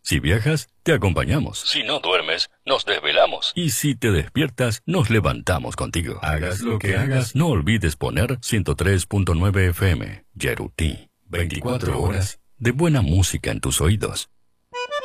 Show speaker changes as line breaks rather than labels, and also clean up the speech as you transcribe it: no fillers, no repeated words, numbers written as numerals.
Si viajas, te acompañamos. Si no duermes, nos desvelamos. Y si te despiertas, nos levantamos contigo. Hagas lo que hagas, no olvides poner 103.9 FM. Yeruti. 24 horas de buena música en tus oídos.